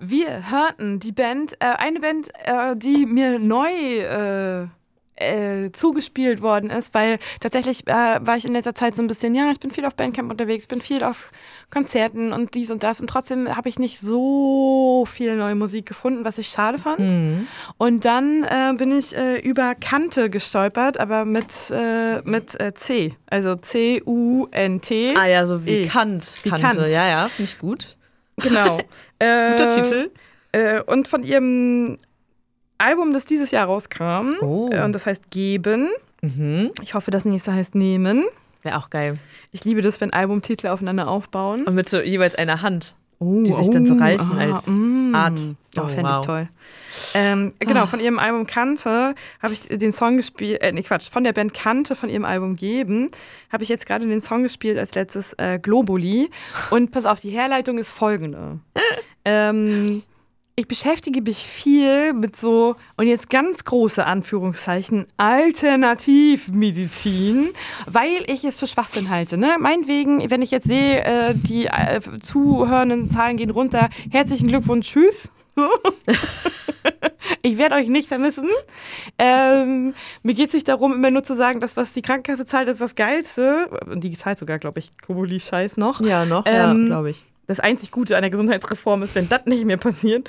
Wir hörten die Band, eine Band, die mir neu zugespielt worden ist, weil tatsächlich war ich in letzter Zeit so ein bisschen, ich bin viel auf Bandcamp unterwegs, bin viel auf Konzerten und dies und das und trotzdem habe ich nicht so viel neue Musik gefunden, was ich schade fand. Und dann bin ich über Kante gestolpert, aber mit C, also C-U-N-T. Ah ja, so wie Kant. Wie Kante. Kant. Ja, finde ich gut. Genau. Guter Titel. Und von ihrem Album, das dieses Jahr rauskam, und das heißt Geben. Ich hoffe, das nächste heißt Nehmen. Wäre auch geil. Ich liebe das, wenn Albumtitel aufeinander aufbauen. Und mit so jeweils einer Hand, die sich dann so reichen als Art. Fände ich toll. Genau, von ihrem Album Kante habe ich den Song gespielt, von der Band Kante, von ihrem Album Geben, habe ich jetzt gerade den Song gespielt als letztes Globuli. Und pass auf, die Herleitung ist folgende. Ich beschäftige mich viel mit so, und jetzt ganz große Anführungszeichen, Alternativmedizin, weil ich es für Schwachsinn halte. Ne? Meinetwegen, wenn ich jetzt sehe, die zuhörenden Zahlen gehen runter, herzlichen Glückwunsch, tschüss. Ich werde euch nicht vermissen. Mir geht es nicht darum, immer nur zu sagen, das, was die Krankenkasse zahlt, ist das Geilste. Und die zahlt sogar, glaube ich, Globuli-Scheiß noch. Ja, noch, glaube ich. Das einzig Gute an der Gesundheitsreform ist, wenn das nicht mehr passiert.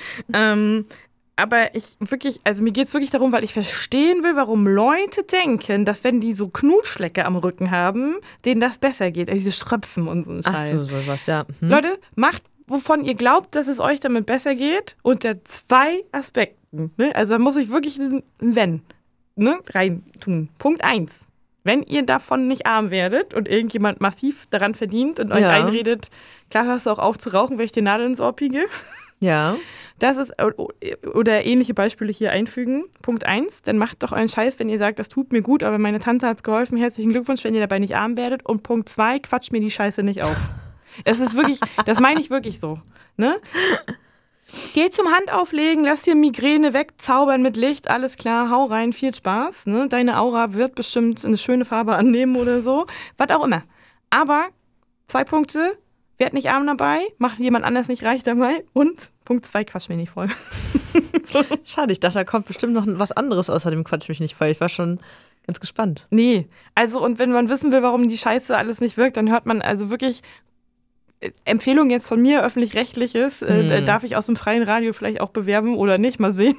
Aber mir geht es wirklich darum, weil ich verstehen will, warum Leute denken, dass wenn die so Knutschflecke am Rücken haben, denen das besser geht. Also diese Schröpfen und so ein Scheiß. Ach so, sowas, ja. Leute, macht, wovon ihr glaubt, dass es euch damit besser geht, unter 2 Aspekten. Ne? Also da muss ich wirklich ein Wenn rein tun. Punkt 1. Wenn ihr davon nicht arm werdet und irgendjemand massiv daran verdient und euch einredet, klar hörst du auch auf zu rauchen, wenn ich dir Nadel ins Ohr piege. Ja. Das ist, oder ähnliche Beispiele hier einfügen. Punkt 1, dann macht doch euren Scheiß, wenn ihr sagt, das tut mir gut, aber meine Tante hat es geholfen, herzlichen Glückwunsch, wenn ihr dabei nicht arm werdet. Und Punkt 2, quatscht mir die Scheiße nicht auf. Es ist wirklich, das meine ich wirklich so. Ne? Geh zum Handauflegen, lass dir Migräne wegzaubern mit Licht, alles klar, hau rein, viel Spaß. Ne? Deine Aura wird bestimmt eine schöne Farbe annehmen oder so, was auch immer. Aber 2 Punkte, werd nicht arm dabei, mach jemand anders nicht reich dabei und Punkt 2, quatsch mich nicht voll. So. Schade, ich dachte, da kommt bestimmt noch was anderes außer dem Quatsch mich nicht voll. Ich war schon ganz gespannt. Nee, also und wenn man wissen will, warum die Scheiße alles nicht wirkt, dann hört man also wirklich Empfehlung jetzt von mir, öffentlich-rechtliches, darf ich aus dem freien Radio vielleicht auch bewerben oder nicht, mal sehen.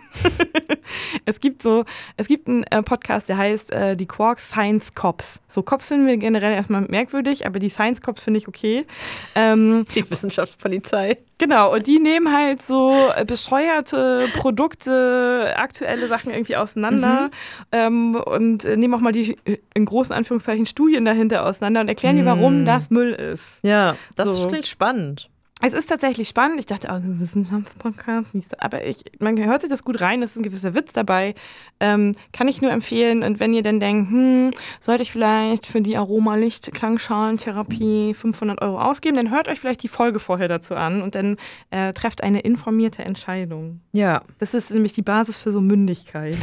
Es gibt einen Podcast, der heißt die Quark Science Cops. So Cops finden wir generell erstmal merkwürdig, aber die Science Cops finde ich okay. Die Wissenschaftspolizei. Genau, und die nehmen halt so bescheuerte Produkte, aktuelle Sachen irgendwie auseinander und nehmen auch mal die in großen Anführungszeichen Studien dahinter auseinander und erklären dir, warum das Müll ist. Ja, das so. klingt spannend. Es ist tatsächlich spannend. Ich dachte, ein Wissenschaftspodcast, aber man hört sich das gut rein, es ist ein gewisser Witz dabei. Kann ich nur empfehlen. Und wenn ihr dann denkt, sollte ich vielleicht für die Aroma-Licht-Klangschalentherapie 500 € ausgeben, dann hört euch vielleicht die Folge vorher dazu an und dann trefft eine informierte Entscheidung. Ja. Das ist nämlich die Basis für so Mündigkeit.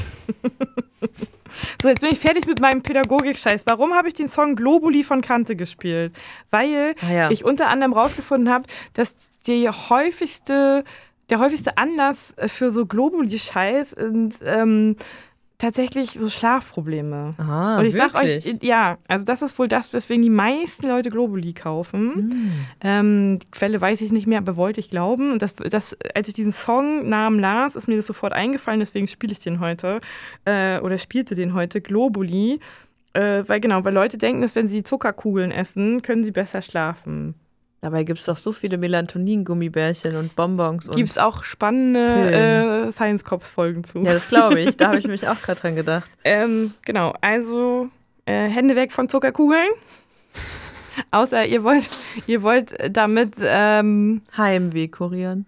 So, jetzt bin ich fertig mit meinem Pädagogik-Scheiß. Warum habe ich den Song Globuli von Kante gespielt? Weil ich unter anderem rausgefunden habe, dass der häufigste Anlass für so Globuli-Scheiß sind tatsächlich so Schlafprobleme. Ah, und ich wirklich? sag euch, ja, also das ist wohl das, weswegen die meisten Leute Globuli kaufen. Die Quelle weiß ich nicht mehr, aber wollte ich glauben. Und das, als ich diesen Songnamen las, ist mir das sofort eingefallen, deswegen spiele ich den heute, oder spielte den heute, Globuli. Weil Leute denken, dass wenn sie Zuckerkugeln essen, können sie besser schlafen. Dabei gibt es doch so viele Melatonin-Gummibärchen und Bonbons. Gibt es auch spannende Science-Cops-Folgen zu. Ja, das glaube ich. Da habe ich mich auch gerade dran gedacht. Genau, also Hände weg von Zuckerkugeln. Außer ihr wollt damit Heimweh kurieren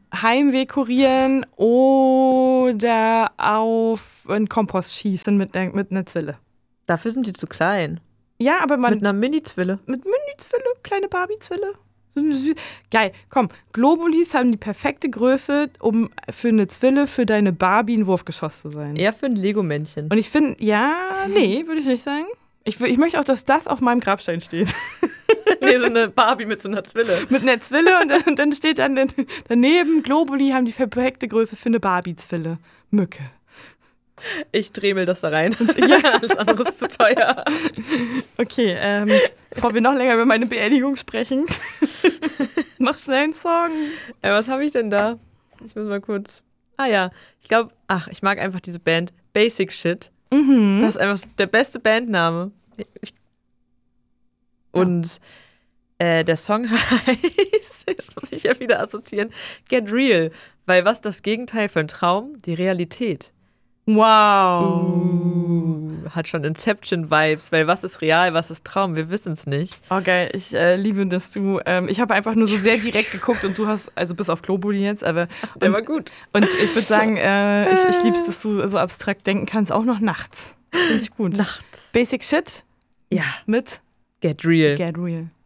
oder auf einen Kompost schießen mit einer Zwille. Dafür sind die zu klein. Ja, aber mit einer Mini-Zwille. Mit Mini-Zwille, kleine Barbie-Zwille. Geil, komm, Globulis haben die perfekte Größe, um für eine Zwille für deine Barbie ein Wurfgeschoss zu sein. Eher für ein Lego-Männchen. Und ich finde, würde ich nicht sagen. Ich möchte auch, dass das auf meinem Grabstein steht. Nee, Nee, so eine Barbie mit so einer Zwille. Mit einer Zwille und dann steht dann daneben, Globuli haben die perfekte Größe für eine Barbie-Zwille. Mücke. Ich dremel das da rein. Ja, alles andere ist zu teuer. Okay, bevor wir noch länger über meine Beerdigung sprechen, noch schnell einen Song. Was habe ich denn da? Ich muss mal kurz. Ah ja, ich glaube, ich mag einfach diese Band Basic Shit. Mhm. Das ist einfach so der beste Bandname. Und der Song heißt, jetzt muss ich ja wieder assoziieren, Get Real. Weil was das Gegenteil von Traum? Die Realität. Wow. Hat schon Inception-Vibes, weil was ist real, was ist Traum? Wir wissen es nicht. Oh geil, ich liebe, dass du, ich habe einfach nur so sehr direkt geguckt und du hast, also bis auf Globuli jetzt, aber. Der war gut. Und ich würde sagen, ich liebe es, dass du so abstrakt denken kannst, auch noch nachts. Finde ich gut. Nachts. Basic Shit? Ja. Mit? Get Real. Get Real.